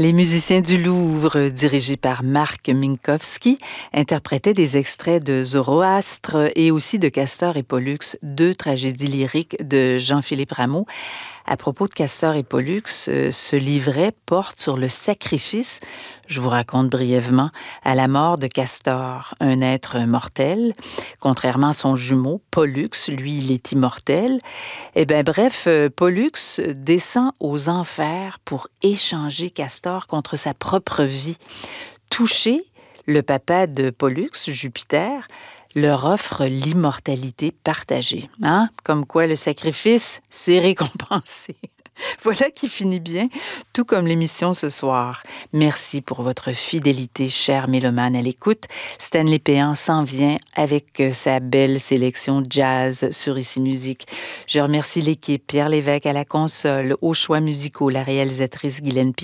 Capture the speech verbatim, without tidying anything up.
Les musiciens du Louvre, dirigés par Marc Minkowski, interprétaient des extraits de Zoroastre et aussi de Castor et Pollux, deux tragédies lyriques de Jean-Philippe Rameau. À propos de Castor et Pollux, euh, ce livret porte sur le sacrifice, je vous raconte brièvement, à la mort de Castor, un être mortel. Contrairement à son jumeau, Pollux, lui, il est immortel. Eh bien, bref, euh, Pollux descend aux enfers pour échanger Castor contre sa propre vie. Touché, le papa de Pollux, Jupiter, leur offre l'immortalité partagée. Hein? Comme quoi le sacrifice, c'est récompensé. Voilà qui finit bien, tout comme l'émission ce soir. Merci pour votre fidélité, chers mélomanes à l'écoute. Stanley Péan s'en vient avec euh, sa belle sélection jazz sur Ici Musique. Je remercie l'équipe, Pierre Lévesque à la console, aux choix musicaux, la réalisatrice Guylaine Picard.